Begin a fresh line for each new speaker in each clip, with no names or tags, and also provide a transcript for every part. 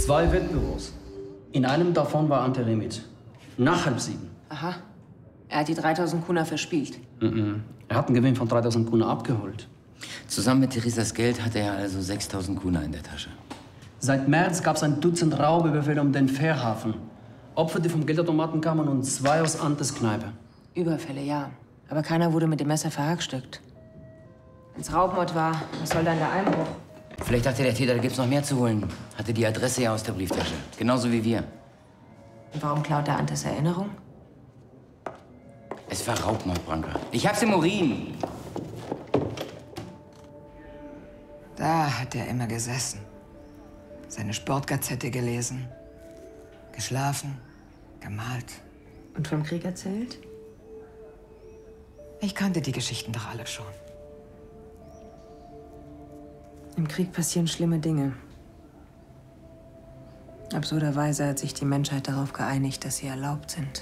2 Wettbüros. In einem davon war Ante Remit. Nach 6:30.
Aha. Er hat die 3000 Kuna verspielt.
Er hat einen Gewinn von 3000 Kuna abgeholt.
Zusammen mit Theresas Geld hatte er also 6000 Kuna in der Tasche.
Seit März gab es ein Dutzend Raubüberfälle um den Fährhafen. Opfer, die vom Geldautomaten kamen und 2 aus Antes Kneipe.
Überfälle, ja. Aber keiner wurde mit dem Messer verhackstückt. Wenn's Raubmord war, was soll dann der Einbruch?
Vielleicht dachte der Täter, da gibt's noch mehr zu holen. Hatte die Adresse ja aus der Brieftasche. Genauso wie wir.
Und warum klaut er Antes Erinnerung?
Es war Raubmord, Branka. Ich hab's im Urin.
Da hat er immer gesessen. Seine Sportgazette gelesen. Geschlafen. Gemalt.
Und vom Krieg erzählt?
Ich kannte die Geschichten doch alle schon.
Im Krieg passieren schlimme Dinge. Absurderweise hat sich die Menschheit darauf geeinigt, dass sie erlaubt sind.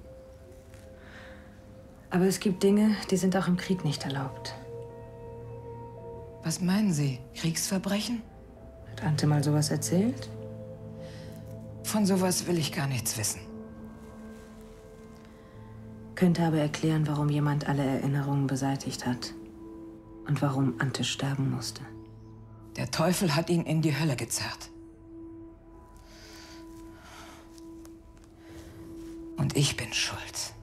Aber es gibt Dinge, die sind auch im Krieg nicht erlaubt.
Was meinen Sie? Kriegsverbrechen?
Hat Ante mal sowas erzählt?
Von sowas will ich gar nichts wissen.
Könnte aber erklären, warum jemand alle Erinnerungen beseitigt hat. Und warum Ante sterben musste.
Der Teufel hat ihn in die Hölle gezerrt. Und ich bin schuld.